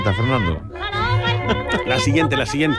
Fernando. La siguiente.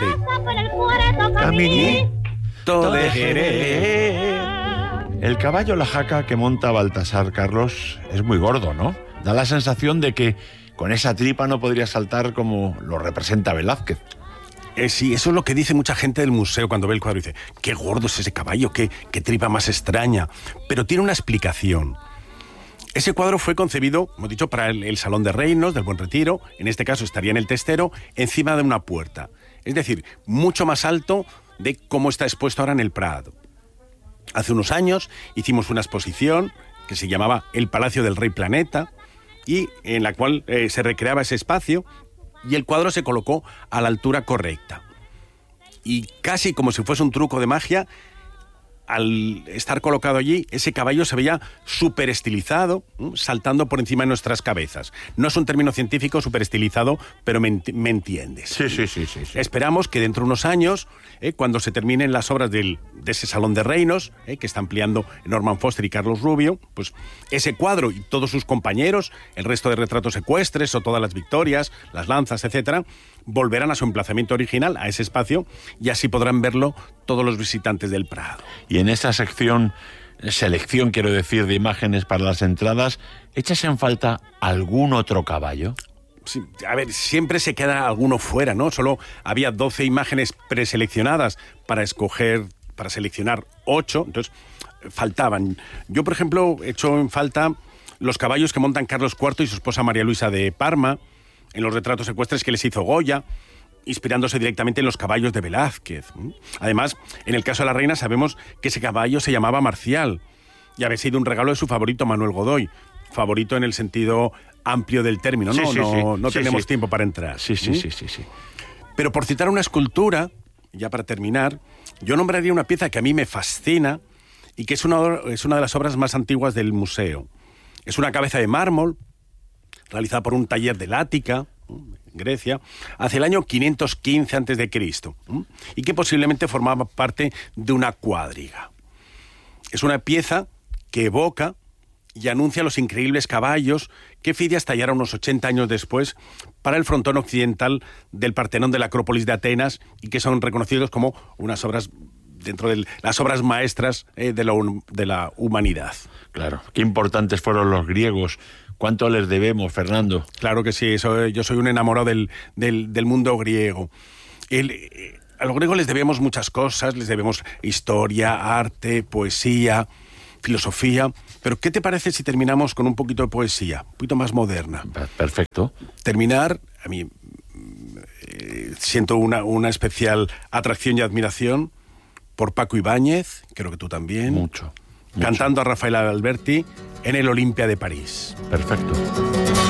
Caminito de Jerez. El caballo La Jaca que monta Baltasar, Carlos, es muy gordo, ¿no? Da la sensación de que con esa tripa no podría saltar como lo representa Velázquez. Sí, eso es lo que dice mucha gente del museo cuando ve el cuadro. Dice, qué gordo es ese caballo, qué tripa más extraña. Pero tiene una explicación. Ese cuadro fue concebido, hemos dicho, para el Salón de Reinos del Buen Retiro. En este caso estaría en el testero, encima de una puerta. Es decir, mucho más alto de cómo está expuesto ahora en el Prado. Hace unos años hicimos una exposición que se llamaba El Palacio del Rey Planeta y en la cual se recreaba ese espacio y el cuadro se colocó a la altura correcta. Y casi como si fuese un truco de magia, al estar colocado allí, ese caballo se veía súper estilizado, saltando por encima de nuestras cabezas. No es un término científico, súper estilizado, pero me entiendes. Sí. Esperamos que dentro de unos años, cuando se terminen las obras de ese Salón de Reinos, que está ampliando Norman Foster y Carlos Rubio, pues ese cuadro y todos sus compañeros, el resto de retratos ecuestres o todas las victorias, las lanzas, etcétera, volverán a su emplazamiento original, a ese espacio, y así podrán verlo todos los visitantes del Prado. Y en esa selección quiero decir, de imágenes para las entradas, ¿echas en falta algún otro caballo? Sí, a ver, siempre se queda alguno fuera, ¿no? Solo había 12 imágenes preseleccionadas para seleccionar 8, entonces faltaban. Yo, por ejemplo, echo en falta los caballos que montan Carlos IV y su esposa María Luisa de Parma, en los retratos ecuestres que les hizo Goya, inspirándose directamente en los caballos de Velázquez. Además, en el caso de la reina sabemos que ese caballo se llamaba Marcial y había sido un regalo de su favorito Manuel Godoy. Favorito en el sentido amplio del término, ¿no? No tenemos tiempo para entrar. Sí. Pero por citar una escultura, ya para terminar, yo nombraría una pieza que a mí me fascina y que es una de las obras más antiguas del museo. Es una cabeza de mármol realizada por un taller de Lática, en Grecia, hacia el año 515 a.C., y que posiblemente formaba parte de una cuadriga. Es una pieza que evoca y anuncia los increíbles caballos que Fidias tallara unos 80 años después para el frontón occidental del Partenón de la Acrópolis de Atenas y que son reconocidos como unas obras dentro de las obras maestras de la humanidad. Claro, qué importantes fueron los griegos. ¿Cuánto les debemos, Fernando? Claro que sí, yo soy un enamorado del mundo griego. A los griegos les debemos muchas cosas, les debemos historia, arte, poesía, filosofía. Pero ¿qué te parece si terminamos con un poquito de poesía, un poquito más moderna? Perfecto. Terminar, a mí siento una especial atracción y admiración por Paco Ibáñez, creo que tú también. Mucho. Cantando a Rafael Alberti en el Olimpia de París. Perfecto.